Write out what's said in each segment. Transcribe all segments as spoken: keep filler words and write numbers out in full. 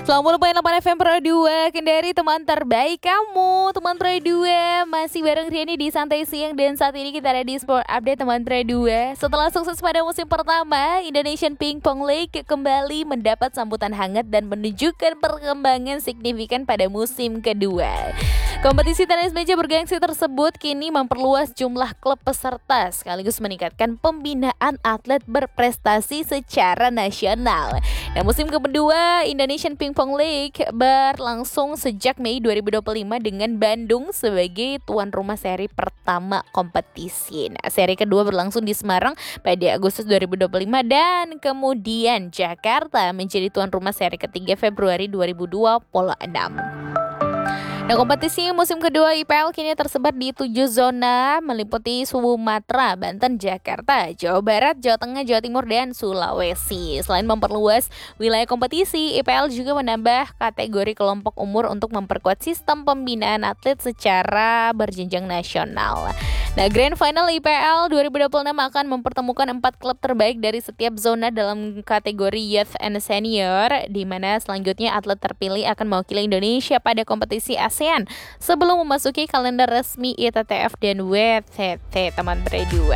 sembilan puluh koma delapan F M Pro dua Kendari, teman terbaik kamu. Teman Pro dua masih bareng Riani di Santai Siang. Dan saat ini kita ada di Sport Update teman Pro dua. Setelah sukses pada musim pertama, Indonesian Pingpong League kembali mendapat sambutan hangat dan menunjukkan perkembangan signifikan pada musim kedua. Kompetisi tenis meja bergengsi tersebut kini memperluas jumlah klub peserta sekaligus meningkatkan pembinaan atlet berprestasi secara nasional. Nah, musim kedua Indonesian Pingpong League berlangsung sejak Mei dua ribu dua puluh lima dengan Bandung sebagai tuan rumah seri pertama kompetisi. Nah, seri kedua berlangsung di Semarang pada Agustus dua ribu dua puluh lima dan kemudian Jakarta menjadi tuan rumah seri ketiga Februari dua ribu dua puluh enam. Nah, kompetisi musim kedua I P L kini tersebar di tujuh zona meliputi Sumatera, Banten, Jakarta, Jawa Barat, Jawa Tengah, Jawa Timur, dan Sulawesi. Selain memperluas wilayah kompetisi, I P L juga menambah kategori kelompok umur untuk memperkuat sistem pembinaan atlet secara berjenjang nasional. Nah, Grand Final I P L dua ribu dua puluh enam akan mempertemukan empat klub terbaik dari setiap zona dalam kategori Youth and Senior, di mana selanjutnya atlet terpilih akan mewakili Indonesia pada kompetisi ASEAN sebelum memasuki kalender resmi I T T F dan W T T teman berdua.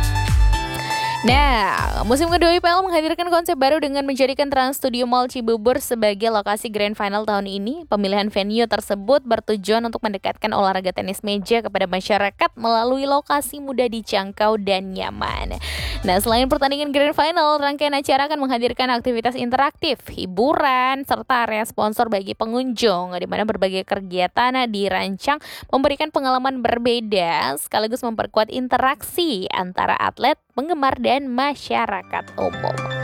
Nah, musim kedua I P L menghadirkan konsep baru dengan menjadikan Trans Studio Mall Cibubur sebagai lokasi Grand Final tahun ini. Pemilihan venue tersebut bertujuan untuk mendekatkan olahraga tenis meja kepada masyarakat melalui lokasi mudah dijangkau dan nyaman. Nah, selain pertandingan Grand Final, rangkaian acara akan menghadirkan aktivitas interaktif, hiburan, serta area sponsor bagi pengunjung, di mana berbagai kegiatan dirancang memberikan pengalaman berbeda sekaligus memperkuat interaksi antara atlet, penggemar, dan masyarakat umum.